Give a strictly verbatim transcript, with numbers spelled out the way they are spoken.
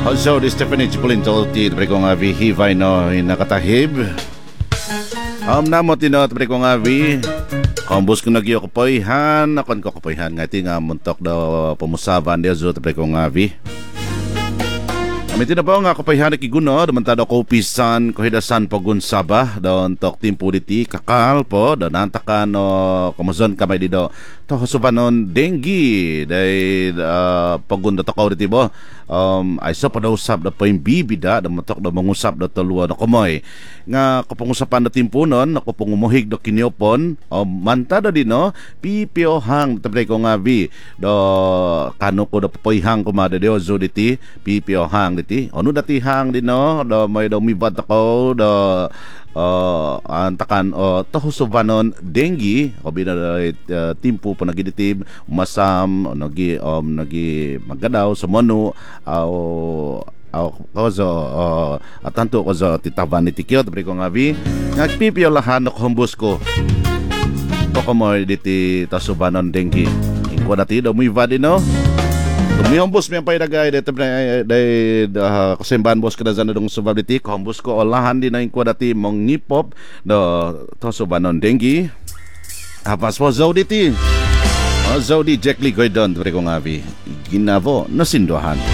Also, di Stephanie Chipulinto, ti pre ko nga vi hivay no nakatahib. Um, namot ino pre ko nga vi. Kumbus ko nagyo kapoyhan, akon ko kapoyhan nga iti nga muntok daw pumusaban di azo pre ko nga vi. Amit na po nga kapoyhan kiguno, damantado ko pisan ko hidasan pagunsaba daw tok timpo diti kakal po daw nantakan no kumazon kamay di daw to subanon dengue day uh, pagunda takaw diti bo. Um, ay sa padausap na po yung bibida na matok na mangusap na taluan na kumoy nga kapangusapan na timpunon na kapangumuhig na kiniopon um, manta na din no pipiohang tabi ko nga vi do kano ko na papoyhang kumada di ozo diti pipiohang diti ano dati hang din no do may daw mibad ako do uh, antakan o uh, tohusubanon dengue o binada uh, timpo po nagiditib masam o nagi um, nagi magadaw sa mono aw aw kozo uh, atanto kozo titaban ni tikyo tabi ko nga vi nagpipio lahan no humbus ko to komoy diti tasubanon dengue ingko dati do muy vadi no tumiyombos mi ang paidagay dito na day kasimbahan bos kada zana dong subaliti kombos ko olahan din na ingko dati mong nipop do tasubanon dengue apas po zauditi o zaudi Jack Lee Goydon tabi ko nga vi ginavo nasinduhan.